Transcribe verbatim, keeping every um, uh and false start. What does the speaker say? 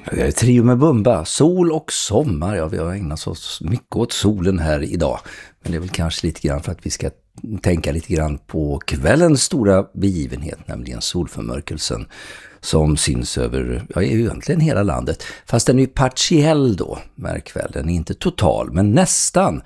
Trio med Bumba, sol och sommar. Ja, vi har ägnat oss mycket åt solen här idag. Men det är väl kanske lite grann för att vi ska tänka lite grann på kvällens stora begivenhet, nämligen solförmörkelsen som syns över, ja, egentligen hela landet. Fast den är ju partiell då, märk väl. Den är inte total, men nästan.